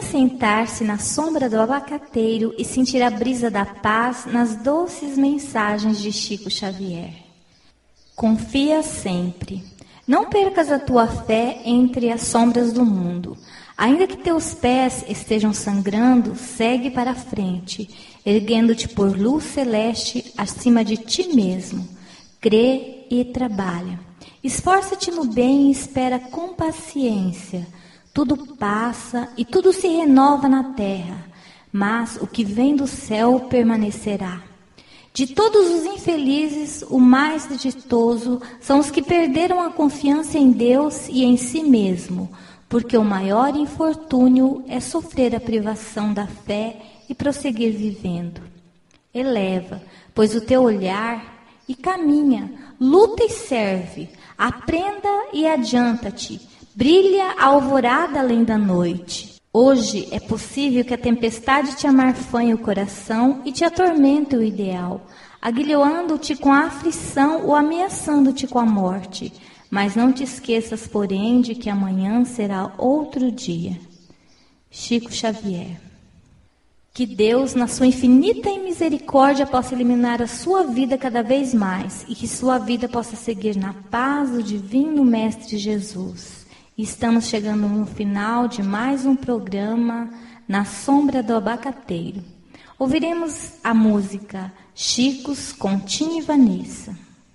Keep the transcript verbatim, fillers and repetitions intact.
sentar-se na sombra do abacateiro e sentir a brisa da paz nas doces mensagens de Chico Xavier. Confia sempre. Não percas a tua fé entre as sombras do mundo. Ainda que teus pés estejam sangrando, segue para a frente, erguendo-te por luz celeste acima de ti mesmo. Crê e trabalha. Esforça-te no bem e espera com paciência. Tudo passa e tudo se renova na terra, mas o que vem do céu permanecerá. De todos os infelizes, o mais ditoso são os que perderam a confiança em Deus e em si mesmo, porque o maior infortúnio é sofrer a privação da fé e prosseguir vivendo. Eleva, pois o teu olhar, e caminha, luta e serve, aprenda e adianta-te, brilha a alvorada além da noite. Hoje é possível que a tempestade te amarfanhe o coração e te atormente o ideal, aguilhoando-te com a aflição ou ameaçando-te com a morte. Mas não te esqueças, porém, de que amanhã será outro dia. Chico Xavier. Que Deus, na sua infinita misericórdia, possa iluminar a sua vida cada vez mais e que sua vida possa seguir na paz do Divino Mestre Jesus. E estamos chegando no final de mais um programa Na Sombra do Abacateiro. Ouviremos a música Chicos com Tim e Vanessa.